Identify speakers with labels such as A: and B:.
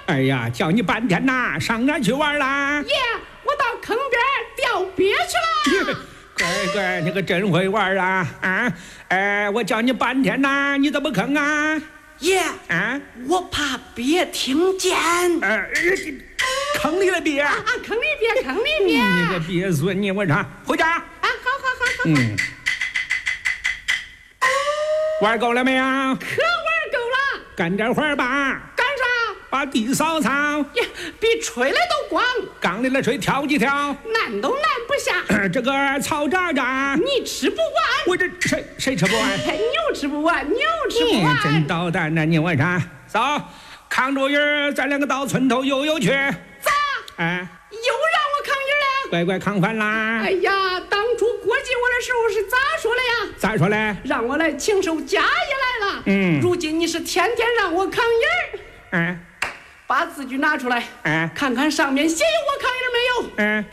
A: 哎呀，叫你半天呐，上哪儿去玩啦？
B: 爷，我到坑边钓鳖去了。
A: 乖，你可真会玩啊！啊，我叫你半天呐，你怎么坑啊？
B: 爷，
A: 啊，
B: 我怕鳖听见。
A: 坑里的鳖
B: 坑里鳖，坑里鳖。
A: 你个鳖孙，你我啥？回家。
B: 好。
A: 玩够了没有？可
B: 玩够了。
A: 干点活吧。
B: 干啥？
A: 把地扫扫。
B: 呀，比吹来都光。
A: 缸里的水挑几挑。
B: 难都难不下。
A: 这个草渣渣，
B: 你吃不完。
A: 我这谁吃不完？
B: 牛吃不完，牛吃不完。
A: 真捣蛋呐！你问啥？走，扛着人儿，咱两个到村头游去。
B: 咋？又让我扛人了？
A: 乖扛饭啦！
B: 哎呀，当初过继我的时候是咋说的呀？
A: 咋说嘞？
B: 让我来请受家业来了。如今你是天天让我扛人儿。把字据拿出来。看看上面写有我扛人没有？